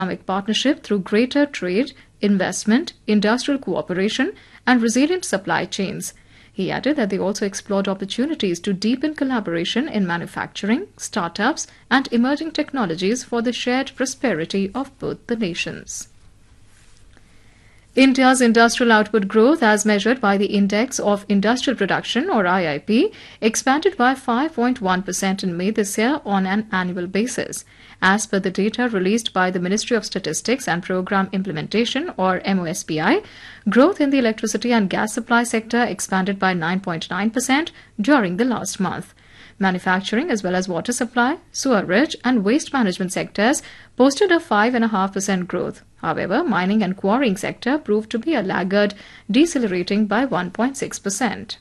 economic partnership through greater trade, investment, industrial cooperation, and resilient supply chains. He added that they also explored opportunities to deepen collaboration in manufacturing, startups, and emerging technologies for the shared prosperity of both the nations. India's industrial output growth, as measured by the Index of Industrial Production or IIP, expanded by 5.1% in May this year on an annual basis. As per the data released by the Ministry of Statistics and Program Implementation or MOSPI, growth in the electricity and gas supply sector expanded by 9.9% during the last month. Manufacturing as well as water supply, sewerage and waste management sectors posted a 5.5% growth. However, mining and quarrying sector proved to be a laggard, decelerating by 1.6%.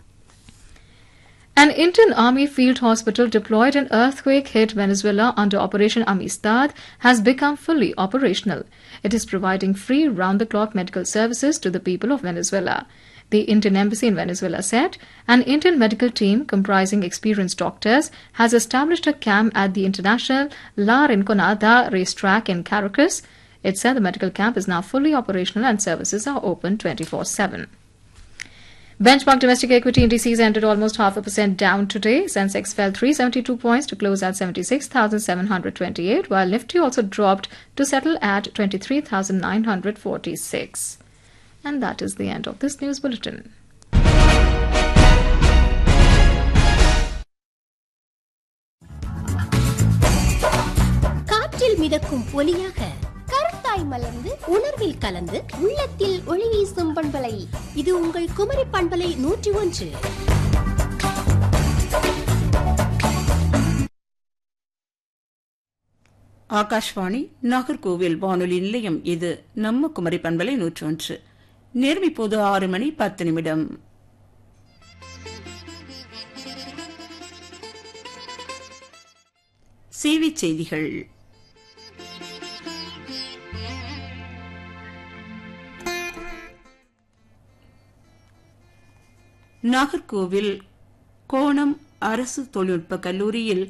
An Indian Army field hospital deployed in earthquake-hit Venezuela under Operation Amistad has become fully operational. It is providing free round-the-clock medical services to the people of Venezuela. The Indian Embassy in Venezuela said an Indian medical team comprising experienced doctors has established a camp at the international La Rinconada racetrack in Caracas. It said the medical camp is now fully operational and services are open 24/7. Benchmark domestic equity indices ended almost 0.5% down today. Sensex fell 372 points to close at 76,728, while Nifty also dropped to settle at 23,946. And that is the end of this news bulletin. காற்றில் மிதக்கும் ஒலியாக கருத்தாய் மலர்ந்து உணர்வில் கலந்து உள்ளத்தில் ஒளி வீசும் பண்பலை இது உங்கள் குமரி பண்பலை 101. ஆகாஷ்வாணி நாகர்கோவில் வானொலி நிலையம். இது நம்ம குமரி பண்பலை 101. நேரம் இப்போது 6:10. சேவை செய்திகள். நாகர்கோவில் கோணம் அரசு தொழில்நுட்ப கல்லூரியில்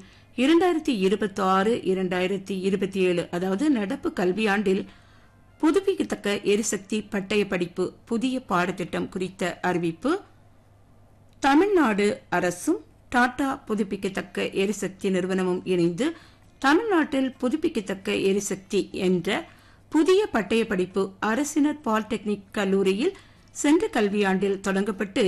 2026-2027 அதாவது நடப்பு கல்வியாண்டில் புதுப்பிக்கத்தக்க எரிசக்தி பட்டய படிப்பு புதிய பாடத்திட்டம் குறித்த அறிவிப்பு தமிழ்நாடு அரசும் டாடா புதுப்பிக்கத்தக்க எரிசக்தி நிறுவனமும் இணைந்து தமிழ்நாட்டில் புதுப்பிக்கத்தக்க எரிசக்தி என்ற புதிய பட்டய படிப்பு அரசினர் பாலிடெக்னிக் கல்லூரியில் சென்ற கல்வியாண்டில் தொடங்கப்பட்டு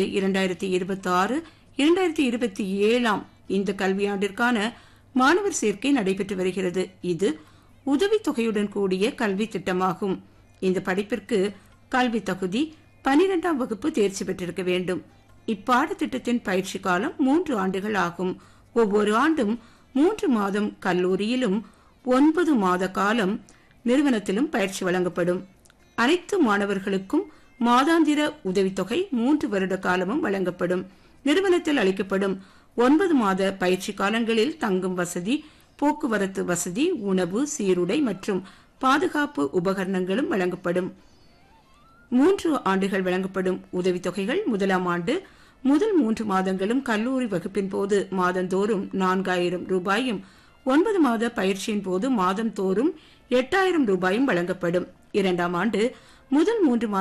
2026-2027 இந்த கல்வியாண்டிற்கான மாணவர் சேர்க்கை நடைபெற்று வருகிறது. இது உதவித்தொகையுடன் கூடிய கல்வி திட்டமாகும். இந்த படிப்பிற்கு கல்வி தகுதி 12ஆம் வகுப்பு தேர்ச்சி பெற்றிருக்க வேண்டும். இப்பாடத்திட்டத்தின் பயிற்சி காலம் 3 ஆண்டுகள் ஆகும். ஒவ்வொரு ஆண்டும் 3 மாதம் கல்லூரியிலும் 9 மாத காலம் நிறுவனத்திலும் பயிற்சி வழங்கப்படும். அனைத்து மாணவர்களுக்கும் மாதாந்திர உதவித்தொகை 3 வருட காலமும் வழங்கப்படும். நிறுவனத்தில் அளிக்கப்படும் 9 மாத பயிற்சி காலங்களில் தங்கும் வசதி, போக்குவரத்து வசதி, உணவு, சீருடை மற்றும் பாதுகாப்பு உபகரணங்களும் வழங்கப்படும். 3 ஆண்டுகள் வழங்கப்படும் உதவித்தொகைகள் முதலாம் ஆண்டு முதல் 3 மாதங்களும் கல்லூரி வகுப்பின் போது மாதந்தோறும் 4000 ரூபாயும் 9 மாத பயிற்சியின் போது மாதந்தோறும் 8000 ரூபாயும் வழங்கப்படும். 2ஆம் ஆண்டு முதல் 3